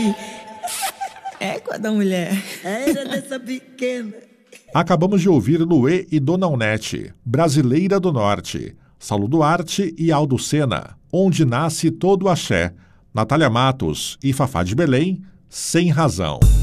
Égua da mulher. Era dessa pequena. Acabamos de ouvir Luê e Dona Onete, Brasileira do Norte, Saulo Duarte e Aldo Sena, Onde Nasce Todo Axé, Natália Matos e Fafá de Belém, Sem Razão.